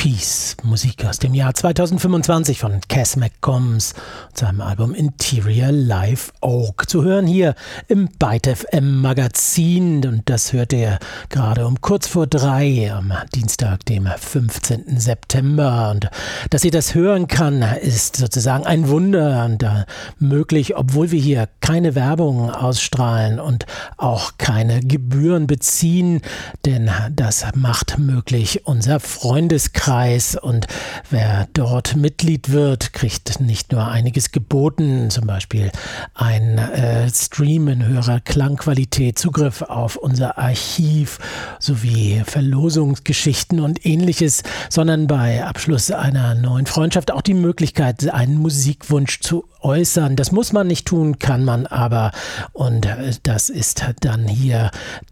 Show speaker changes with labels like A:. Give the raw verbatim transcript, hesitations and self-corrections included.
A: Peace, Musik aus dem Jahr zweitausendfünfundzwanzig von Cass McCombs und seinem Album Interior Live Oak. Zu hören hier im Byte F M Magazin, und das hört ihr gerade um kurz vor drei am Dienstag, dem fünfzehnten September. Und dass ihr das hören kann, ist sozusagen ein Wunder und äh, möglich, obwohl wir hier keine Werbung ausstrahlen und auch keine Gebühren beziehen, denn das macht möglich unser Freundeskreis, und wer dort Mitglied wird, kriegt nicht nur einiges geboten, zum Beispiel ein äh, Stream in höherer Klangqualität, Zugriff auf unser Archiv sowie Verlosungsgeschichten und ähnliches, sondern bei Abschluss einer neuen Freundschaft auch die Möglichkeit, einen Musikwunsch zu äußern. Das muss man nicht tun, kann man aber, und das ist dann hier